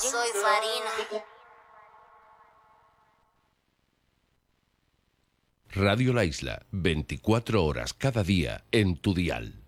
soy Farina. Radio La Isla, 24 horas cada día en tu dial.